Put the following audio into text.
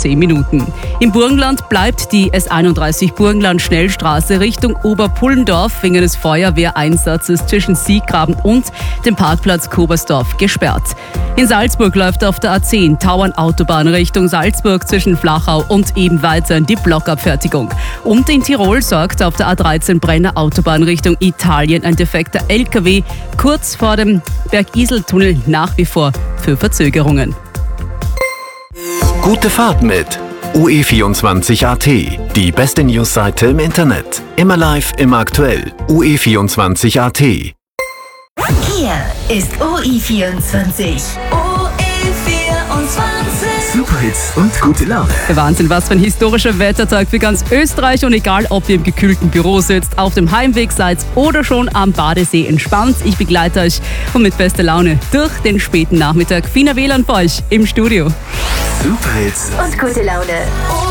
10 Minuten. Im Burgenland bleibt die S31 Burgenland-Schnellstraße Richtung Oberpullendorf wegen eines Feuerwehreinsatzes zwischen Siegraben und dem Parkplatz Kobersdorf gesperrt. In Salzburg läuft auf der A10 Tauernautobahn Richtung Salzburg zwischen Flachau und eben weiter die Blockabfertigung. Und in Tirol sorgt auf der A13 Brenner Autobahn Richtung Italien ein defekter LKW kurz vor dem Bergiseltunnel nach wie vor für Verzögerungen. Gute Fahrt mit UE24.at, die beste Newsseite im Internet. Immer live, immer aktuell. UE24.at. Hier ist OE24. Superhits und gute Laune. Wahnsinn, was für ein historischer Wettertag für ganz Österreich. Und egal, ob ihr im gekühlten Büro sitzt, auf dem Heimweg seid oder schon am Badesee entspannt, ich begleite euch und mit bester Laune durch den späten Nachmittag. Fina WLAN für euch im Studio. Superhits Und gute Laune.